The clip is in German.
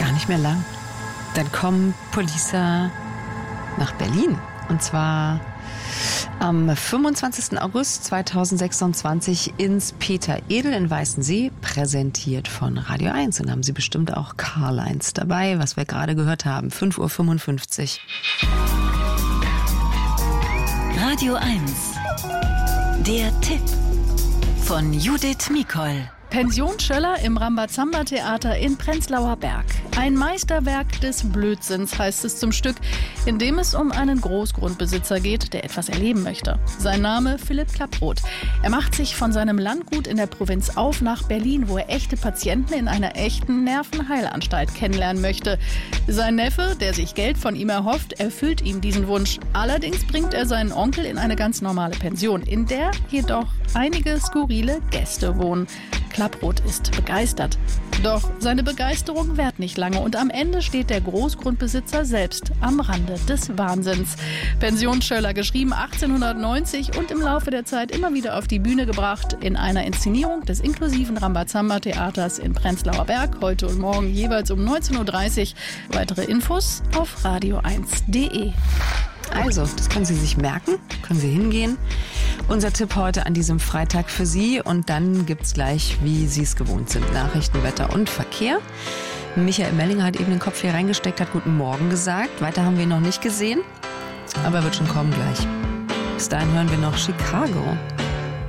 Gar nicht mehr lang. Dann kommen Polizei nach Berlin. Und zwar am 25. August 2026 ins Peter Edel in Weißensee, präsentiert von Radio 1. Und da haben Sie bestimmt auch Karl-Heinz dabei, was wir gerade gehört haben. 5:55 Uhr. Radio 1. Der Tipp von Judith Mikol. Pension Schöller im Rambazamba-Theater in Prenzlauer Berg. Ein Meisterwerk des Blödsinns heißt es zum Stück, in dem es um einen Großgrundbesitzer geht, der etwas erleben möchte. Sein Name Philipp Klapproth. Er macht sich von seinem Landgut in der Provinz auf nach Berlin, wo er echte Patienten in einer echten Nervenheilanstalt kennenlernen möchte. Sein Neffe, der sich Geld von ihm erhofft, erfüllt ihm diesen Wunsch. Allerdings bringt er seinen Onkel in eine ganz normale Pension, in der jedoch einige skurrile Gäste wohnen. Klapproth ist begeistert. Doch seine Begeisterung währt nicht lange und am Ende steht der Großgrundbesitzer selbst am Rande des Wahnsinns. Pension Schöller, geschrieben 1890 und im Laufe der Zeit immer wieder auf die Bühne gebracht in einer Inszenierung des inklusiven Rambazamba-Theaters in Prenzlauer Berg, heute und morgen jeweils um 19:30 Uhr. Weitere Infos auf radio1.de. Also, das können Sie sich merken, können Sie hingehen. Unser Tipp heute an diesem Freitag für Sie und dann gibt's gleich, wie Sie es gewohnt sind, Nachrichten, Wetter und Verkehr. Michael Mellinger hat eben den Kopf hier reingesteckt, hat Guten Morgen gesagt. Weiter haben wir ihn noch nicht gesehen, aber er wird schon kommen gleich. Bis dahin hören wir noch Chicago.